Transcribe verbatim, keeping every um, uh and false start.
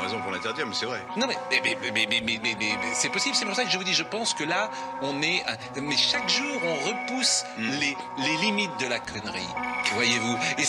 raison pour l'interdire, mais c'est vrai. Non mais, mais, mais, mais, mais, mais, mais, mais c'est possible, c'est pour ça que je vous dis, je pense que là, on est... Mais chaque jour, on repousse mm. les, les limites de la connerie, voyez-vous. Et